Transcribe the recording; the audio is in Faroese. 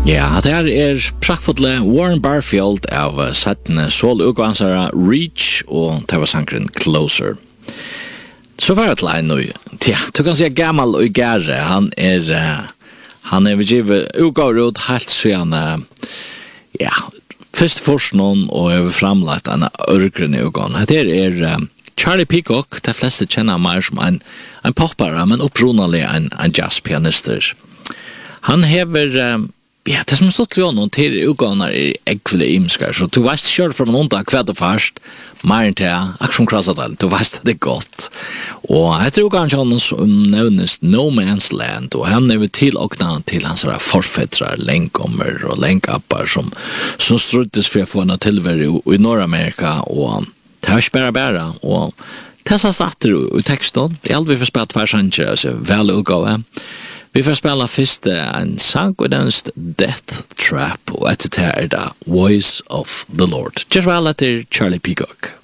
Ja, det här praktfulle Warren Barfield av sattene solutgansara Reach och det var sankren Closer. Så var det till en nu. Ja, du kan säga gammal och gärre. Han är givet utgavrut helt så ja, först forskning och över framlagt en örgren utgång. Det är Charlie Peacock, de flesta känner mer som en poppare, men upprunalig en jazzpianister. Han hever ja, det som stått till honom till utgångar är äggfulla imskar, så du vet kört från en onda kvädd först, mer än till aktion krassat, du vet det är gott. Och jag tror kanske honom som nämnes No Man's Land, och han är väl till hans forfättrar, länkommer och länkappar som struttes för att få en tillvärd i Nordamerika, och det här bära, och Tessa satter i texten, det är aldrig för spelat tvärsanger, alltså väl utgåva. Vi får spela först en sang och denst Death Trap, och ett är Voice of the Lord. Just väl efter Charlie Peacock.